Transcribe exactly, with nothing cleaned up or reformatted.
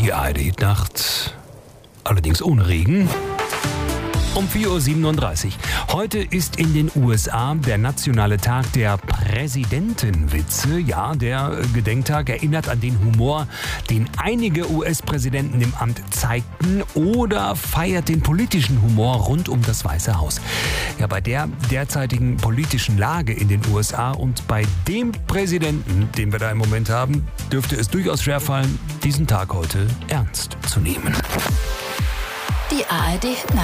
Die A R D-Nacht, allerdings ohne Regen. Um vier Uhr siebenunddreißig. Heute ist in den U S A der nationale Tag der Präsidentenwitze. Ja, der Gedenktag erinnert an den Humor, den einige U S-Präsidenten im Amt zeigten, oder feiert den politischen Humor rund um das Weiße Haus. Ja, bei der derzeitigen politischen Lage in den U S A und bei dem Präsidenten, den wir da im Moment haben, dürfte es durchaus schwerfallen, diesen Tag heute ernst zu nehmen. Die A R D-Nacht.